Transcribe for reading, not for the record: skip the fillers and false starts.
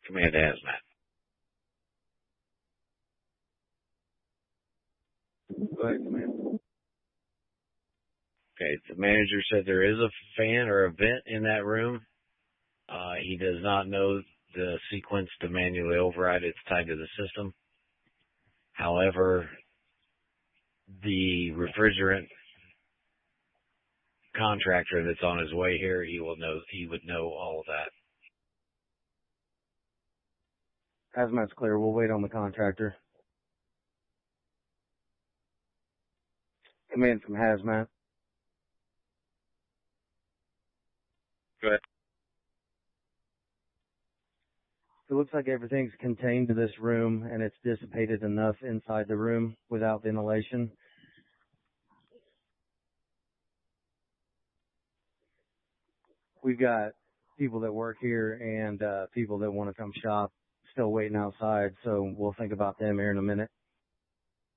Command Hazmat. Go ahead, Command. Okay, the manager said there is a fan or a vent in that room. He does not know the sequence to manually override. It's tied to the system. However, the refrigerant contractor that's on his way here, he would know all of that. Hazmat's clear. We'll wait on the contractor. Command from Hazmat. Go ahead. It looks like everything's contained to this room and it's dissipated enough inside the room without ventilation. We've got people that work here and people that want to come shop still waiting outside, so we'll think about them here in a minute.